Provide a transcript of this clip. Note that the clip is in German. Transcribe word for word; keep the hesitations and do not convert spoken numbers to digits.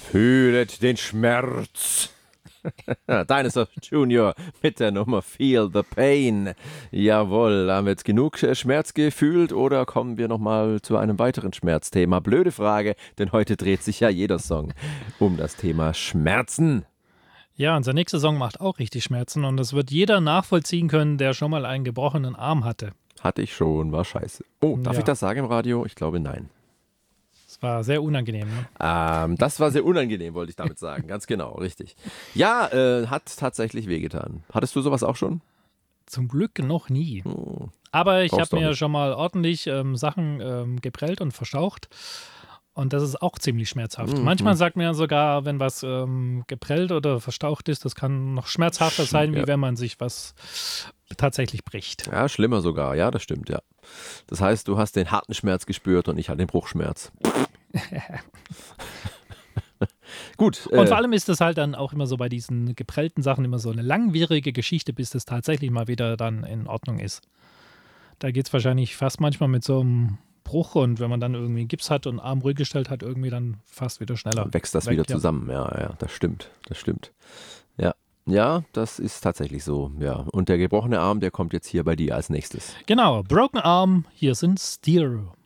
Fühlet den Schmerz. Dinosaur Junior mit der Nummer Feel the Pain. Jawohl, haben wir jetzt genug Schmerz gefühlt oder kommen wir nochmal zu einem weiteren Schmerzthema? Blöde Frage, denn heute dreht sich ja jeder Song um das Thema Schmerzen. Ja, unser nächster Song macht auch richtig Schmerzen und das wird jeder nachvollziehen können, der schon mal einen gebrochenen Arm hatte. Hatte ich schon, war scheiße. Oh, darf Ja. ich das sagen im Radio? Ich glaube, nein. Das war sehr unangenehm. Ne? Ähm, das war sehr unangenehm, wollte ich damit sagen. Ganz genau, richtig. Ja, äh, hat tatsächlich wehgetan. Hattest du sowas auch schon? Zum Glück noch nie. Hm. Aber ich Brauchst habe du auch mir nicht. schon mal ordentlich ähm, Sachen ähm, geprellt und verstaucht. Und das ist auch ziemlich schmerzhaft. Mhm. Manchmal sagt man ja sogar, wenn was ähm, geprellt oder verstaucht ist, das kann noch schmerzhafter sein, wie Ja. wenn man sich was tatsächlich bricht. Ja, schlimmer sogar. Ja, das stimmt, ja. Das heißt, du hast den harten Schmerz gespürt und ich halt den Bruchschmerz. Gut. Und äh, vor allem ist das halt dann auch immer so bei diesen geprellten Sachen immer so eine langwierige Geschichte, bis das tatsächlich mal wieder dann in Ordnung ist. Da geht es wahrscheinlich fast manchmal mit so einem Bruch und wenn man dann irgendwie Gips hat und Arm ruhig gestellt hat, irgendwie dann fast wieder schneller. Dann wächst das weg, wieder ja. zusammen. Ja, ja, das stimmt. Das stimmt. Ja. Ja, das ist tatsächlich so. Ja. Und der gebrochene Arm, der kommt jetzt hier bei dir als nächstes. Genau, Broken Arm, hier sind Stereo.